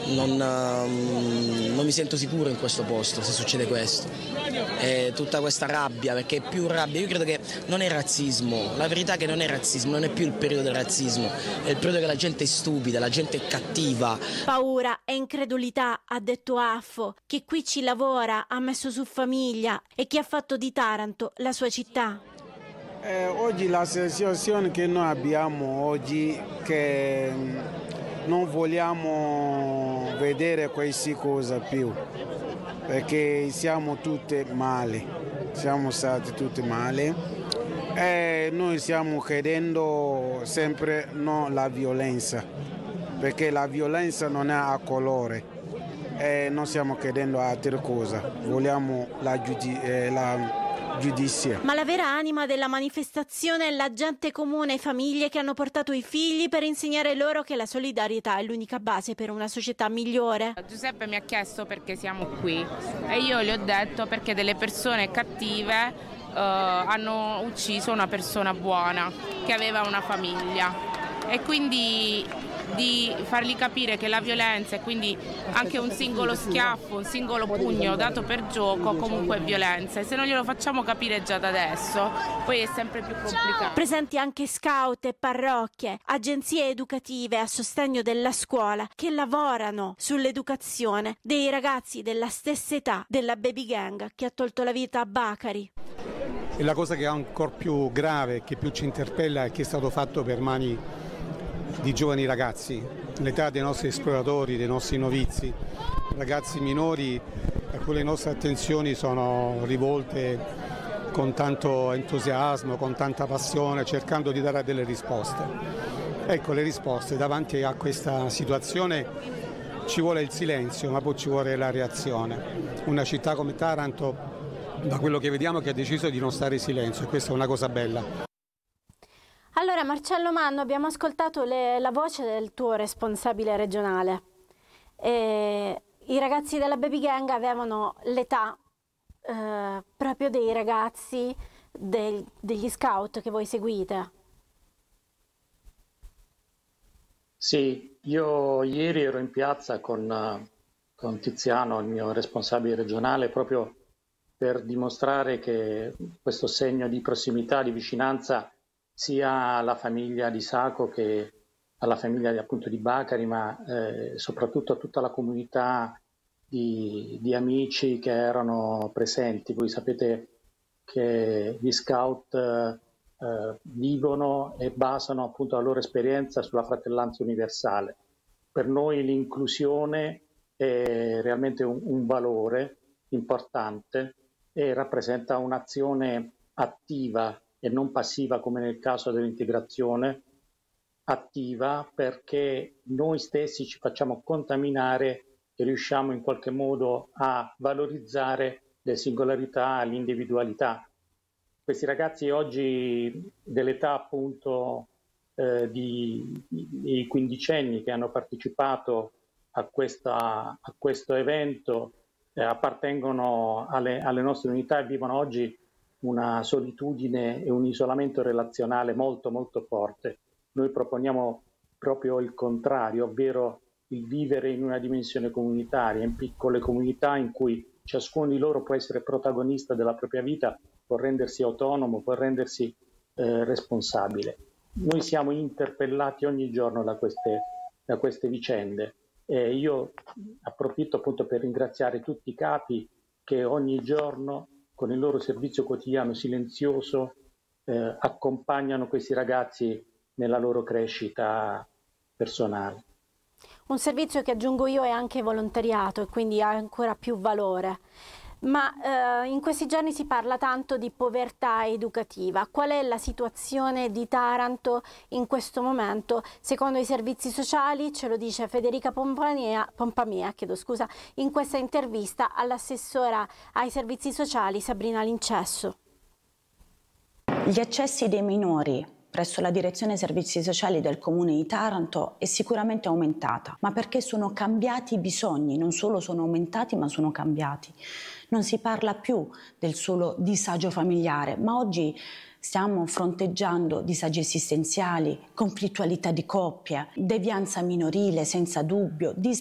non mi sento sicuro in questo posto se succede questo. Tutta questa rabbia, perché è più rabbia, io credo che non è razzismo, la verità è che non è razzismo, non è più il periodo del razzismo, è il periodo che la gente è stupida, la gente è cattiva. Paura e incredulità, ha detto Affo, che qui ci lavora, ha messo su famiglia e che ha fatto di Taranto la sua città. Oggi la situazione che noi abbiamo oggi, che non vogliamo vedere queste cose più, perché siamo tutti male, siamo stati tutti male e noi stiamo chiedendo sempre no la violenza, perché la violenza non è a colore e non stiamo chiedendo altre cose, vogliamo la giustizia. Ma la vera anima della manifestazione è la gente comune, famiglie che hanno portato i figli per insegnare loro che la solidarietà è l'unica base per una società migliore. Giuseppe mi ha chiesto perché siamo qui e io gli ho detto perché delle persone cattive hanno ucciso una persona buona che aveva una famiglia, e quindi di fargli capire che la violenza e quindi anche un singolo schiaffo, un singolo pugno dato per gioco comunque è violenza, e se non glielo facciamo capire già da adesso poi è sempre più complicato. Presenti anche scout e parrocchie, agenzie educative a sostegno della scuola che lavorano sull'educazione dei ragazzi della stessa età della baby gang che ha tolto la vita a Bacari. E la cosa che è ancora più grave, che più ci interpella, è che è stato fatto per mani di giovani ragazzi, l'età dei nostri esploratori, dei nostri novizi, ragazzi minori a cui le nostre attenzioni sono rivolte con tanto entusiasmo, con tanta passione, cercando di dare delle risposte. Ecco, le risposte davanti a questa situazione ci vuole il silenzio, ma poi ci vuole la reazione. Una città come Taranto, da quello che vediamo, che ha deciso di non stare in silenzio, e questa è una cosa bella. Allora Marcello Manno, abbiamo ascoltato la voce del tuo responsabile regionale. I ragazzi della baby gang avevano l'età proprio dei ragazzi degli scout che voi seguite. Sì, io ieri ero in piazza con Tiziano, il mio responsabile regionale, proprio per dimostrare che questo segno di prossimità, di vicinanza, sia alla famiglia di Sacco che alla famiglia appunto di Bacari, ma soprattutto a tutta la comunità di amici che erano presenti. Voi sapete che gli scout vivono e basano appunto la loro esperienza sulla fratellanza universale. Per noi l'inclusione è realmente un valore importante e rappresenta un'azione attiva e non passiva, come nel caso dell'integrazione, attiva, perché noi stessi ci facciamo contaminare e riusciamo in qualche modo a valorizzare le singolarità, l'individualità. Questi ragazzi oggi dell'età appunto di quindicenni che hanno partecipato a questo evento appartengono alle nostre unità e vivono oggi una solitudine e un isolamento relazionale molto molto forte. Noi proponiamo proprio il contrario, ovvero il vivere in una dimensione comunitaria, in piccole comunità in cui ciascuno di loro può essere protagonista della propria vita, può rendersi autonomo, può rendersi responsabile. Noi siamo interpellati ogni giorno da queste vicende e io approfitto appunto per ringraziare tutti i capi che ogni giorno con il loro servizio quotidiano silenzioso accompagnano questi ragazzi nella loro crescita personale. Un servizio che, aggiungo io, è anche volontariato e quindi ha ancora più valore. Ma in questi giorni si parla tanto di povertà educativa. Qual è la situazione di Taranto in questo momento? Secondo i servizi sociali, ce lo dice Federica Pompamia, in questa intervista all'assessora ai servizi sociali Sabrina Lincesso. Gli accessi dei minori presso la direzione servizi sociali del comune di Taranto è sicuramente aumentata, ma perché sono cambiati i bisogni, non solo sono aumentati ma sono cambiati. Non si parla più del solo disagio familiare, ma oggi stiamo fronteggiando disagi esistenziali, conflittualità di coppia, devianza minorile senza dubbio,